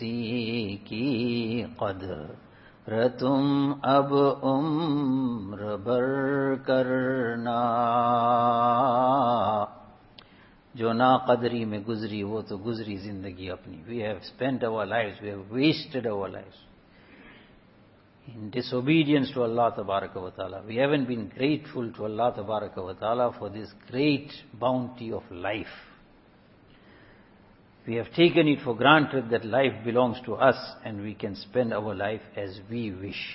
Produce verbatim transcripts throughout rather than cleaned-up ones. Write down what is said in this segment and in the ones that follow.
की कदर तुम अब उम्र भर करना, जो ना कदरी में गुजरी वो तो गुजरी जिंदगी अपनी. We have spent our lives, we have wasted our lives in disobedience to Allah Tabaraka wa Ta'ala. We haven't been grateful to Allah Tabaraka wa Ta'ala for this great bounty of life. We have taken it for granted that life belongs to us and we can spend our life as we wish.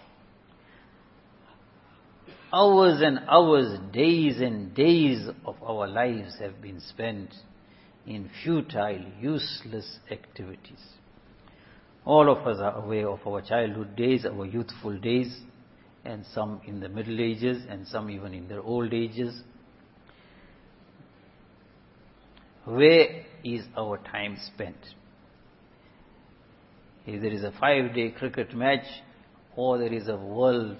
Hours and hours, days and days of our lives have been spent in futile, useless activities. All of us are aware of our childhood days, our youthful days, and some in the middle ages and some even in their old ages. Where is our time spent? If there is a five-day cricket match or there is a World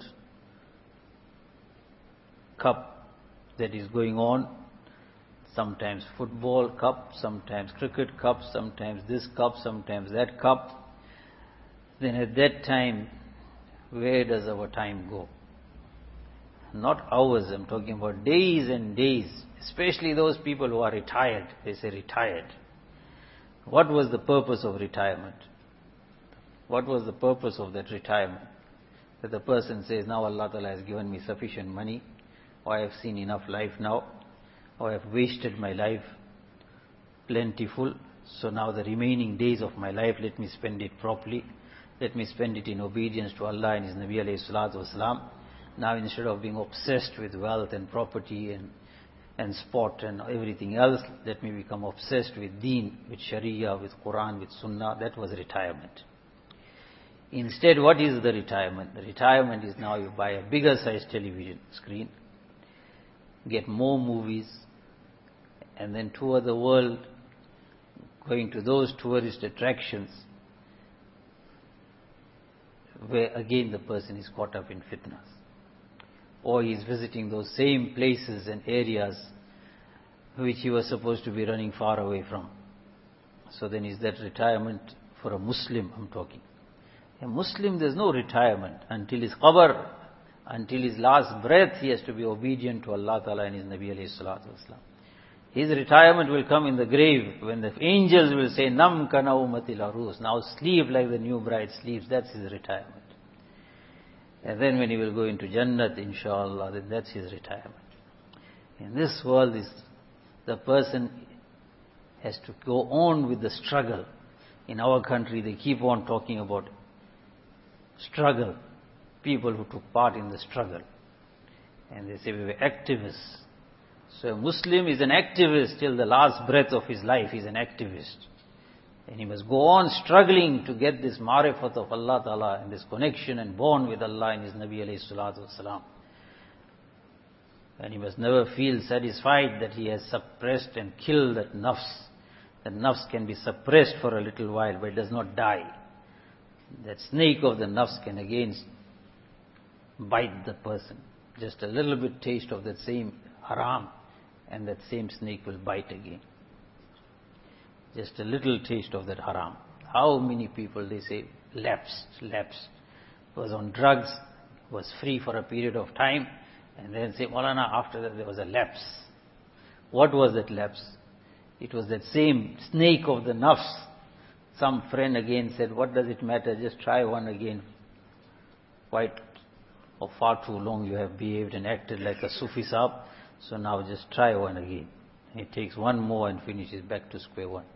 Cup that is going on, sometimes football cup, sometimes cricket cup, sometimes this cup, sometimes that cup, then at that time, where does our time go? Not hours, I'm talking about days and days, especially those people who are retired. They say retired. What was the purpose of retirement? What was the purpose of that retirement? That the person says, now Allah Ta'ala has given me sufficient money, or I have seen enough life now, or I have wasted my life plentiful, so now the remaining days of my life, let me spend it properly. Let me spend it in obedience to Allah and His Nabi alayhi salatu wasalam. Now instead of being obsessed with wealth and property and, and sport and everything else, let me become obsessed with deen, with sharia, with Quran, with sunnah. That was retirement. Instead, what is the retirement? The retirement is now you buy a bigger size television screen, get more movies, and then tour the world, going to those tourist attractions, where again the person is caught up in fitnas. Or he is visiting those same places and areas which he was supposed to be running far away from. So then is that retirement for a Muslim, I'm talking. A Muslim, there's no retirement until his qabr, until his last breath, he has to be obedient to Allah Ta'ala and His Nabi alayhi salatu wasalam. His retirement will come in the grave when the angels will say, Nam ka naumatil arus, now sleep like the new bride sleeps. That's his retirement. And then when he will go into Jannat, inshallah, then that's his retirement. In this world, is the person has to go on with the struggle. In our country, they keep on talking about struggle. People who took part in the struggle. And they say we were activists. So a Muslim is an activist till the last breath of his life. He's an activist. And he must go on struggling to get this marifat of Allah Ta'ala and this connection and bond with Allah and His Nabi alayhi salatu wasalam. And he must never feel satisfied that he has suppressed and killed that nafs. That nafs can be suppressed for a little while, but it does not die. That snake of the nafs can again bite the person. Just a little bit taste of that same haram, and that same snake will bite again. Just a little taste of that haram. How many people, they say, lapsed, lapsed, was on drugs, was free for a period of time, and then say, Maulana, after that there was a lapse. What was that lapse? It was that same snake of the nafs. Some friend again said, what does it matter, just try one again. Quite or far too long you have behaved and acted like a Sufi Sahib, so now just try one again. He takes one more and finishes back to square one.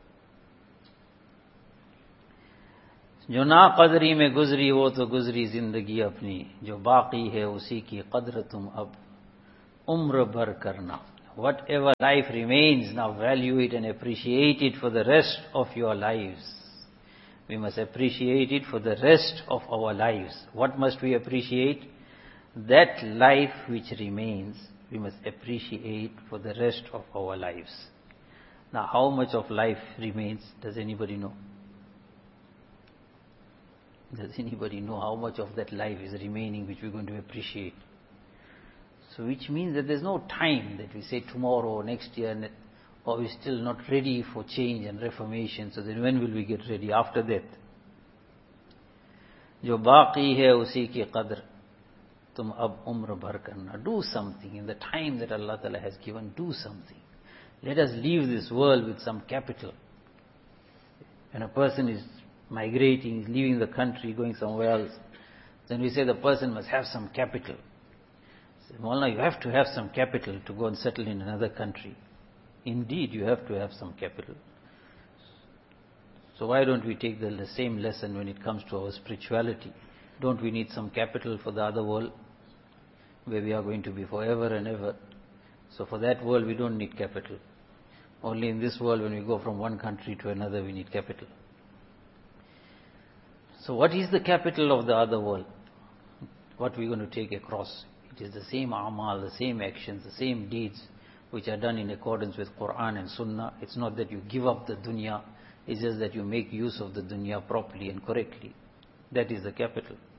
जो ना कदरी में गुजरी वो तो गुजरी जिंदगी अपनी, जो बाकी है उसी की कदर तुम अब उम्र भर करना. Whatever life remains, now value it and appreciate it for the rest of your lives. We must appreciate it for the rest of our lives. What must we appreciate? That life which remains, we must appreciate for the rest of our lives. Now, how much of life remains? Does anybody know? Does anybody know how much of that life is remaining which we're going to appreciate? So which means that there's no time that we say tomorrow or next year Or are we still not ready for change and reformation? So then when will we get ready? After death. जो बाकी है उसी की कदर तुम अब उम्र भर करना. Do something in the time that Allah Ta'ala has given. Do something. Let us leave this world with some capital. When a person is migrating, is leaving the country, going somewhere else, then we say the person must have some capital. Say, Maulana, you have to have some capital to go and settle in another country. Indeed, you have to have some capital. So why don't we take the same lesson when it comes to our spirituality? Don't we need some capital for the other world, where we are going to be forever and ever? So for that world, we don't need capital. Only in this world, when we go from one country to another, we need capital. So what is the capital of the other world? What we're going to take across? It is the same amal, the same actions, the same deeds, which are done in accordance with Quran and Sunnah. It's not that you give up the dunya, it's just that you make use of the dunya properly and correctly. That is the capital.